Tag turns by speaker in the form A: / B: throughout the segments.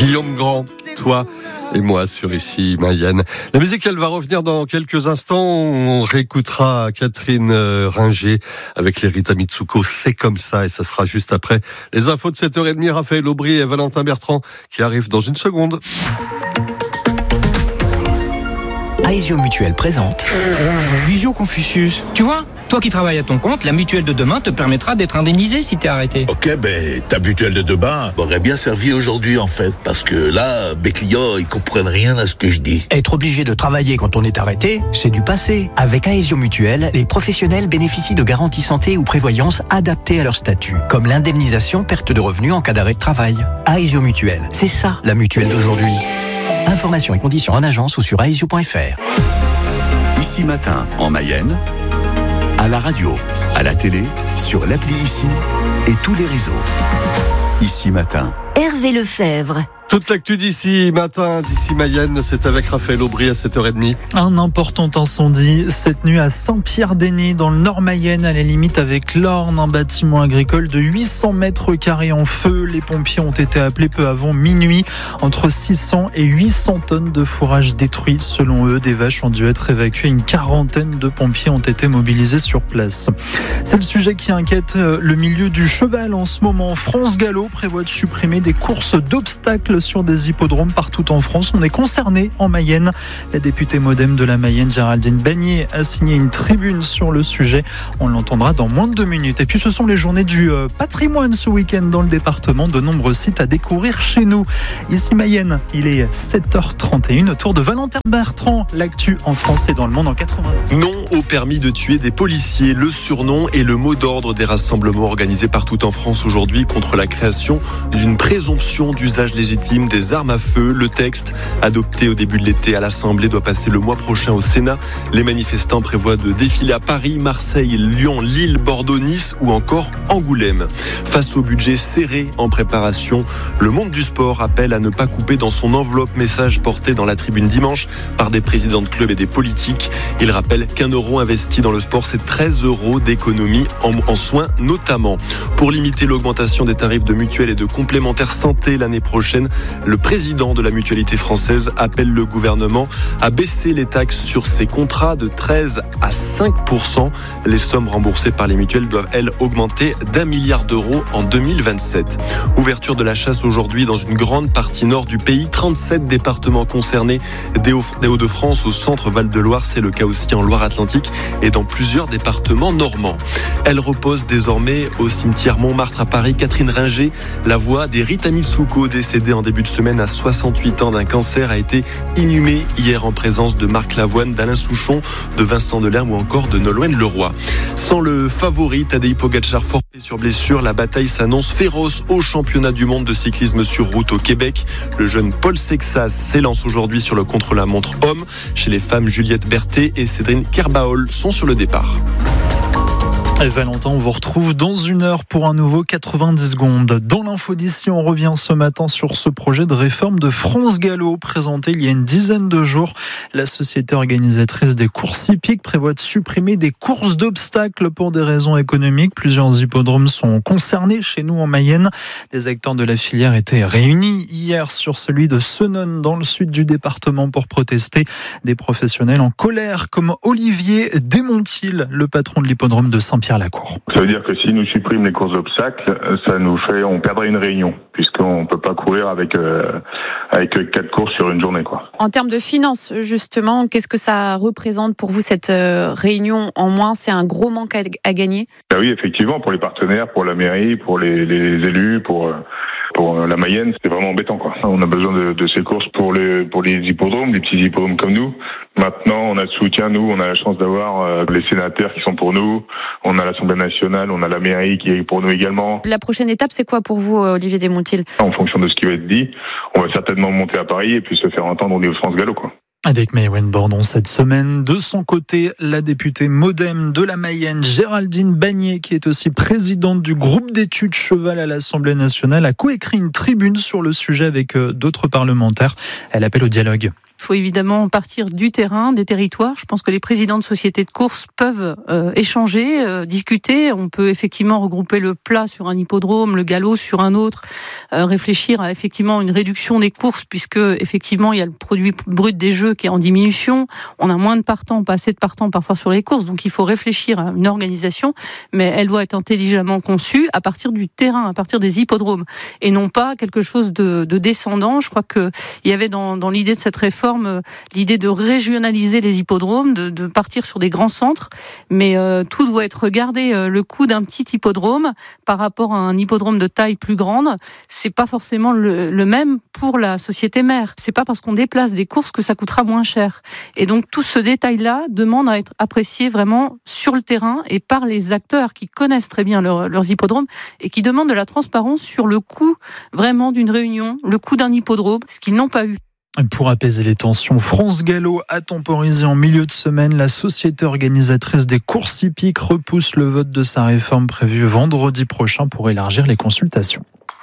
A: Guillaume Grand, toi et moi sur Ici Mayenne. La musique, elle va revenir dans quelques instants. On réécoutera Catherine Ringer avec les Rita Mitsuko. C'est comme ça, et ça sera juste après les infos de 7h30. Raphaël Aubry et Valentin Bertrand qui arrivent dans une seconde.
B: Aesio Mutuelle présente
C: Visio Confucius. Tu vois, toi qui travailles à ton compte, la mutuelle de demain te permettra d'être indemnisé si t'es arrêté.
D: Ok, ta mutuelle de demain m'aurait bien servi aujourd'hui en fait, parce que là, mes clients, ils comprennent rien à ce que je dis.
B: Être obligé de travailler quand on est arrêté, c'est du passé. Avec Aesio Mutuelle, les professionnels bénéficient de garanties santé ou prévoyance adaptées à leur statut, comme l'indemnisation perte de revenus en cas d'arrêt de travail. Aesio Mutuelle, c'est ça la mutuelle d'aujourd'hui. Informations et conditions en agence ou sur aesio.fr.
E: Ici Matin, en Mayenne, à la radio, à la télé, sur l'appli Ici et tous les réseaux. Ici Matin.
F: Hervé Lefebvre.
A: Toute l'actu d'ici matin, d'ici Mayenne, c'est avec Raphaël Aubry à 7h30.
G: Un important incendie cette nuit à Saint-Pierre-d'Ainay, dans le nord Mayenne, à la limite avec l'Orne. Un bâtiment agricole de 800 mètres carrés en feu. Les pompiers ont été appelés peu avant minuit. Entre 600 et 800 tonnes de fourrage détruits. Selon eux, des vaches ont dû être évacuées. Une quarantaine de pompiers ont été mobilisés sur place. C'est le sujet qui inquiète le milieu du cheval en ce moment. France Gallo prévoit de supprimer des courses d'obstacles sur des hippodromes partout en France. On est concerné en Mayenne. La députée MoDem de la Mayenne, Géraldine Bagnier, a signé une tribune sur le sujet. On l'entendra dans moins de 2 minutes. Et puis ce sont les journées du patrimoine ce week-end dans le département. De nombreux sites à découvrir chez nous. Ici Mayenne, il est 7h31. Autour de Valentin Bertrand, l'actu en France et dans le monde en 90.
H: Non au permis de tuer des policiers. Le surnom et le mot d'ordre des rassemblements organisés partout en France aujourd'hui contre la création d'une présomption d'usage légitime des armes à feu. Le texte, adopté au début de l'été à l'Assemblée, doit passer le mois prochain au Sénat. Les manifestants prévoient de défiler à Paris, Marseille, Lyon, Lille, Bordeaux, Nice ou encore Angoulême. Face au budget serré en préparation, le monde du sport appelle à ne pas couper dans son enveloppe. Message porté dans la tribune dimanche par des présidents de clubs et des politiques. Il rappelle qu'un euro investi dans le sport, c'est 13 € d'économie en soins notamment. Pour limiter l'augmentation des tarifs de mutuelles et de complémentaires santé l'année prochaine, le président de la Mutualité française appelle le gouvernement à baisser les taxes sur ses contrats de 13 à 5%. Les sommes remboursées par les mutuelles doivent, elles, augmenter d'1 milliard d'euros en 2027. Ouverture de la chasse aujourd'hui dans une grande partie nord du pays. 37 départements concernés, des Hauts-de-France au centre Val-de-Loire. C'est le cas aussi en Loire-Atlantique et dans plusieurs départements normands. Elle repose désormais au cimetière Montmartre à Paris. Catherine Ringer, la voix des Rita Mitsuko, décédée en début de semaine à 68 ans d'un cancer, a été inhumée hier en présence de Marc Lavoine, d'Alain Souchon, de Vincent Delerme ou encore de Nolwenn Leroy. Sans le favori Tadej Pogačar forfait sur blessure, la bataille s'annonce féroce au championnat du monde de cyclisme sur route au Québec. Le jeune Paul Sexas s'élance aujourd'hui sur le contre-la-montre homme. Chez les femmes, Juliette Berthet et Cédrine Kerbaol sont sur le départ.
G: Et Valentin, on vous retrouve dans 1 heure pour un nouveau 90 secondes. Dans l'info d'ici, on revient ce matin sur ce projet de réforme de France Gallo présenté il y a une dizaine de jours. La société organisatrice des courses hippiques prévoit de supprimer des courses d'obstacles pour des raisons économiques. Plusieurs hippodromes sont concernés chez nous en Mayenne. Des acteurs de la filière étaient réunis hier sur celui de Senones dans le sud du département pour protester. Des professionnels en colère comme Olivier Desmontil, le patron de l'hippodrome de Saint-Pierre.
I: Ça veut dire que si nous suppriment les courses d'obstacles, on perdrait une réunion, puisqu'on peut pas courir avec 4 courses sur une journée, quoi.
J: En termes de finances, justement, qu'est-ce que ça représente pour vous cette réunion en moins? C'est un gros manque à gagner?
I: Oui, effectivement, pour les partenaires, pour la mairie, pour les élus, pour la Mayenne, c'est vraiment embêtant, quoi. On a besoin de ces courses pour les hippodromes, les petits hippodromes comme nous. Maintenant, on a le soutien, nous, on a la chance d'avoir les sénateurs qui sont pour nous, on a l'Assemblée nationale, on a la mairie qui est pour nous également.
J: La prochaine étape, c'est quoi pour vous, Olivier Desmontil?
I: En fonction de ce qui va être dit, on va certainement monter à Paris et puis se faire entendre au niveau de France Gallo, quoi.
G: Avec Maëwen Bordon cette semaine. De son côté, la députée MoDem de la Mayenne, Géraldine Bagnier, qui est aussi présidente du groupe d'études cheval à l'Assemblée nationale, a coécrit une tribune sur le sujet avec d'autres parlementaires. Elle appelle au dialogue.
F: Il faut évidemment partir du terrain, des territoires. Je pense que les présidents de sociétés de course peuvent échanger, discuter. On peut effectivement regrouper le plat sur un hippodrome, le galop sur un autre, réfléchir à effectivement une réduction des courses, puisque effectivement il y a le produit brut des jeux qui est en diminution. On a moins de partants, pas assez de partants parfois sur les courses, donc il faut réfléchir à une organisation, mais elle doit être intelligemment conçue à partir du terrain, à partir des hippodromes, et non pas quelque chose de descendant. Je crois que il y avait dans l'idée de cette réforme l'idée de régionaliser les hippodromes, de partir sur des grands centres, mais tout doit être regardé. Le coût d'un petit hippodrome par rapport à un hippodrome de taille plus grande, c'est pas forcément le même pour la société mère. C'est pas parce qu'on déplace des courses que ça coûtera moins cher. Et donc tout ce détail-là demande à être apprécié vraiment sur le terrain et par les acteurs qui connaissent très bien leurs hippodromes et qui demandent de la transparence sur le coût vraiment d'une réunion, le coût d'un hippodrome, ce qu'ils n'ont pas eu.
G: Pour apaiser les tensions, France Gallo a temporisé en milieu de semaine. La société organisatrice des courses hippiques repousse le vote de sa réforme prévue vendredi prochain pour élargir les consultations.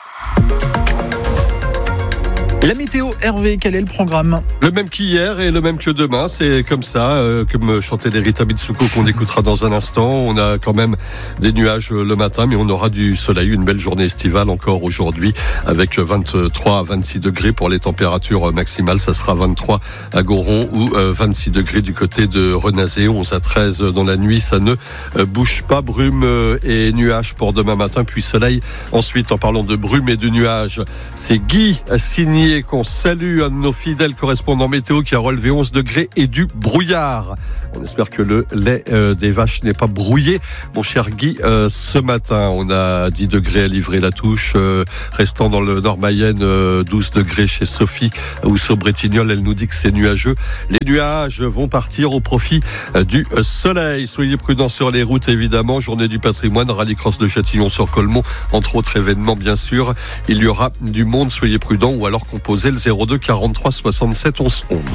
G: La météo, Hervé, quel est le programme ?
A: Le même qu'hier et le même que demain, c'est comme ça, comme chantait les Rita Mitsuko qu'on écoutera dans un instant. On a quand même des nuages le matin, mais on aura du soleil, une belle journée estivale encore aujourd'hui, avec 23 à 26 degrés pour les températures maximales. Ça sera 23 à Goron ou 26 degrés du côté de Renazé, 11 à 13 dans la nuit. Ça ne bouge pas, brume et nuages pour demain matin, puis soleil. Ensuite, en parlant de brume et de nuages, c'est Guy Signé qu'on salue, un de nos fidèles correspondants météo qui a relevé 11 degrés et du brouillard. On espère que le lait des vaches n'est pas brouillé. Mon cher Guy, ce matin, on a 10 degrés à Livrer-la-Touche, restant dans le Nord-Mayenne, 12 degrés chez Sophie ou Saubretignolles. Elle nous dit que c'est nuageux. Les nuages vont partir au profit du soleil. Soyez prudents sur les routes, évidemment. Journée du patrimoine, rallycross de Châtillon-sur-Colmont, entre autres événements, bien sûr. Il y aura du monde, soyez prudents, ou alors composez le 02 43 67 11 11.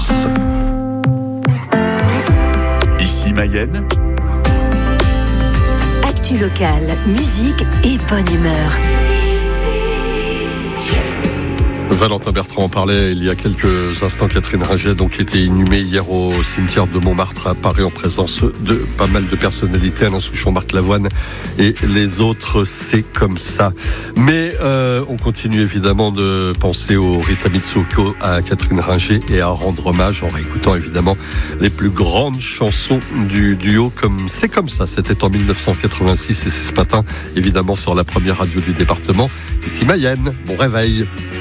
E: Ici Mayenne.
K: Actu locale, musique et bonne humeur.
A: Valentin Bertrand en parlait il y a quelques instants. Catherine Ringer, donc, qui était inhumée hier au cimetière de Montmartre, apparaît en présence de pas mal de personnalités, Alain Souchon, Marc Lavoine et les autres. C'est comme ça. Mais on continue évidemment de penser au Rita Mitsuko, à Catherine Ringer, et à rendre hommage en réécoutant évidemment les plus grandes chansons du duo, comme C'est comme ça. C'était en 1986 et c'est ce matin évidemment sur la première radio du département. Ici Mayenne, bon réveil.